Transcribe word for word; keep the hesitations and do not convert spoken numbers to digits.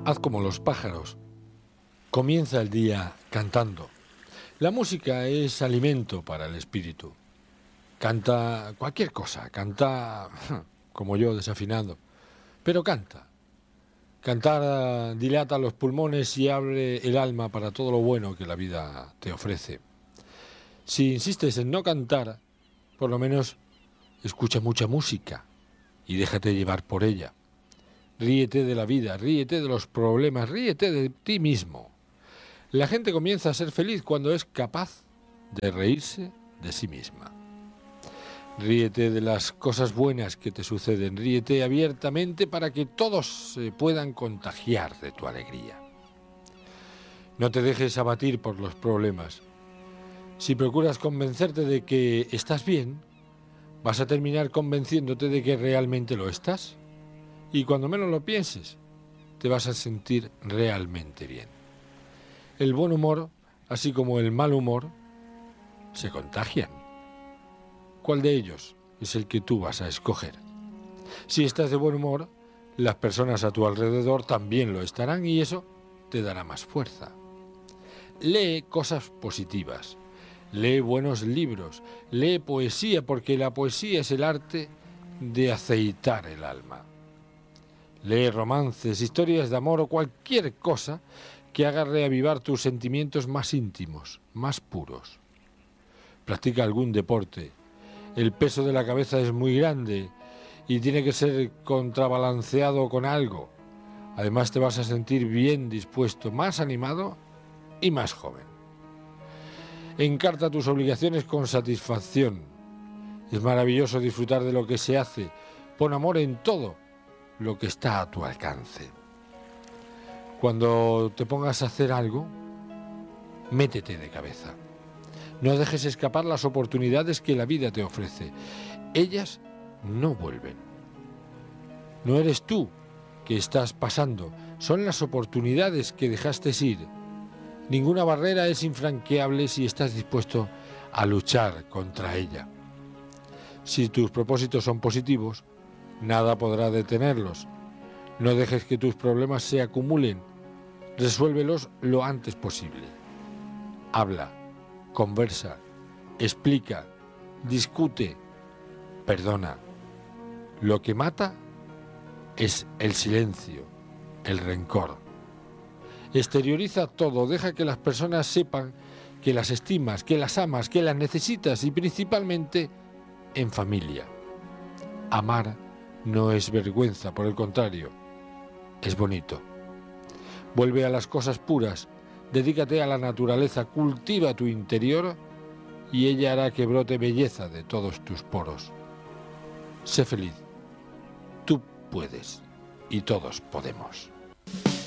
Haz como los pájaros. Comienza el día cantando. La música es alimento para el espíritu. Canta cualquier cosa, canta como yo, desafinado, pero canta. Cantar dilata los pulmones y abre el alma para todo lo bueno que la vida te ofrece. Si insistes en no cantar, por lo menos escucha mucha música y déjate llevar por ella. Ríete de la vida, ríete de los problemas, ríete de ti mismo. La gente comienza a ser feliz cuando es capaz de reírse de sí misma. Ríete de las cosas buenas que te suceden, ríete abiertamente para que todos se puedan contagiar de tu alegría. No te dejes abatir por los problemas. Si procuras convencerte de que estás bien, vas a terminar convenciéndote de que realmente lo estás. Y cuando menos lo pienses, te vas a sentir realmente bien. El buen humor, así como el mal humor, se contagian. ¿Cuál de ellos es el que tú vas a escoger? Si estás de buen humor, las personas a tu alrededor también lo estarán y eso te dará más fuerza. Lee cosas positivas, lee buenos libros, lee poesía, porque la poesía es el arte de aceitar el alma. Lee romances, historias de amor o cualquier cosa que haga reavivar tus sentimientos más íntimos, más puros. Practica algún deporte. El peso de la cabeza es muy grande y tiene que ser contrabalanceado con algo. Además te vas a sentir bien dispuesto, más animado y más joven. Encarta tus obligaciones con satisfacción. Es maravilloso disfrutar de lo que se hace. Pon amor en todo lo que está a tu alcance. Cuando te pongas a hacer algo, métete de cabeza. No dejes escapar las oportunidades que la vida te ofrece. Ellas no vuelven. No eres tú que estás pasando, son las oportunidades que dejaste ir. Ninguna barrera es infranqueable si estás dispuesto a luchar contra ella. Si tus propósitos son positivos, nada podrá detenerlos. No dejes que tus problemas se acumulen. Resuélvelos lo antes posible. Habla, conversa, explica, discute, perdona. Lo que mata es el silencio, el rencor. Exterioriza todo, deja que las personas sepan que las estimas, que las amas, que las necesitas y principalmente en familia. Amar no es vergüenza, por el contrario, es bonito. Vuelve a las cosas puras, dedícate a la naturaleza, cultiva tu interior y ella hará que brote belleza de todos tus poros. Sé feliz, tú puedes y todos podemos.